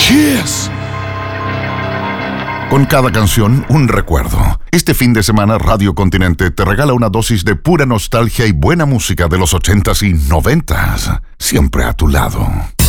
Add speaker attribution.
Speaker 1: Kiss. Con cada canción, un recuerdo. Este fin de semana, Radio Continente te regala una dosis de pura nostalgia y buena música de los 80s y 90s. Siempre a tu lado.